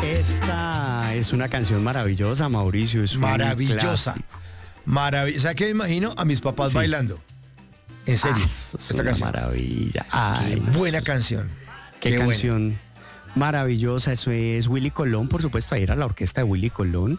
Esta es una canción maravillosa, Mauricio. Es Maravillosa. ¿Sabes qué me imagino? A mis papás bailando. En serio. Es esta una canción. maravilla. Qué buena canción. Qué buena. canción maravillosa. Eso es Willy Colón, por supuesto. Ahí era la orquesta de Willy Colón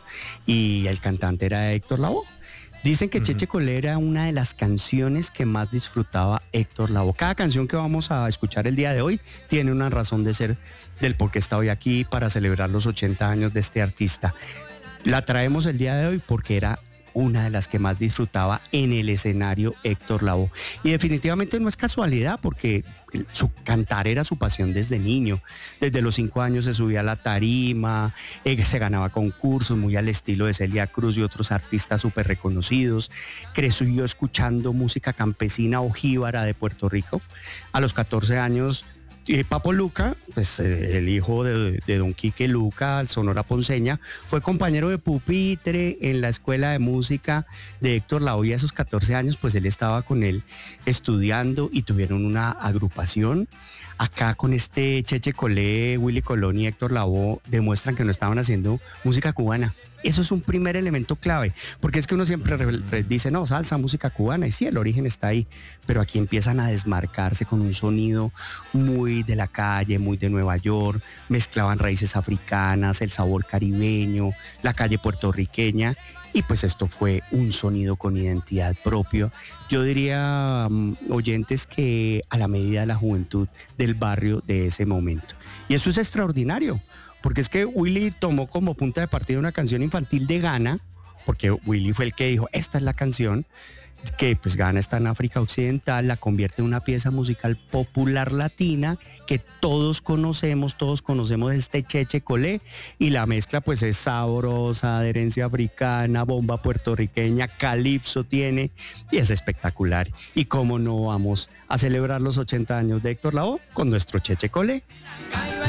y el cantante era Héctor Lavoe. Dicen que Cheche Colé era una de las canciones que más disfrutaba Héctor Lavoe. Cada canción que vamos a escuchar el día de hoy tiene una razón de ser del por qué está hoy aquí para celebrar los 80 años de este artista. La traemos el día de hoy porque era una de las que más disfrutaba en el escenario Héctor Lavoe. Y definitivamente no es casualidad porque su cantar era su pasión desde niño. Desde los 5 años se subía a la tarima, se ganaba concursos muy al estilo de Celia Cruz y otros artistas súper reconocidos. Creció escuchando música campesina o jíbara de Puerto Rico. A los 14 años... Papo Luca, pues el hijo de don Quique Luca, Sonora Ponceña, fue compañero de pupitre en la escuela de música de Héctor Lavoe y a esos 14 años pues él estaba con él estudiando y tuvieron una agrupación. Acá con este Cheche Colé, Willy Colón y Héctor Lavoe demuestran que no estaban haciendo música cubana. Eso es un primer elemento clave, porque es que uno siempre dice, no, salsa, música cubana, y sí, el origen está ahí, pero aquí empiezan a desmarcarse con un sonido muy de la calle, muy de Nueva York, mezclaban raíces africanas, el sabor caribeño, la calle puertorriqueña, y pues esto fue un sonido con identidad propia. Yo diría, oyentes, que a la medida de la juventud del barrio de ese momento. Y eso es extraordinario, porque es que Willy tomó como punta de partida una canción infantil de Ghana, porque Willy fue el que dijo, esta es la canción, que pues Ghana está en África Occidental, la convierte en una pieza musical popular latina que todos conocemos este Cheche Colé, y la mezcla pues es sabrosa, de herencia africana, bomba puertorriqueña, calipso tiene, y es espectacular. Y cómo no vamos a celebrar los 80 años de Héctor Lavoe con nuestro Cheche Colé.